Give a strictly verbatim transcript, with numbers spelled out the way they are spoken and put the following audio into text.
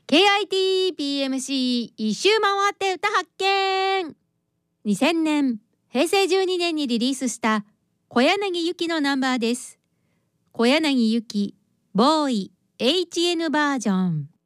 ケーアイティーピーエムシー 一周回って歌発見。にせんねん、へいせいじゅうにねんにリリースした小柳ゆきのナンバーです。小柳ゆき、ボーイ エイチエヌ バージョン。